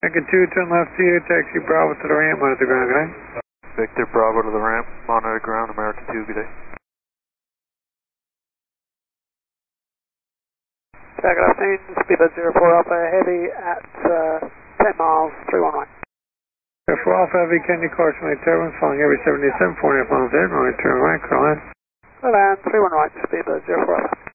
Lincoln 2, turn left to you, taxi Bravo to the ramp, monitor ground, good day. Victor Bravo to the ramp, monitor ground, American 2, good day. Good afternoon, speedbird 04 Alpha Heavy at 10 miles, 311. 04 Alpha Heavy, can you caution my turbines following every 77, 4.5 miles in, right turn right, call in. Well, and 311, speedbird 04 Alpha.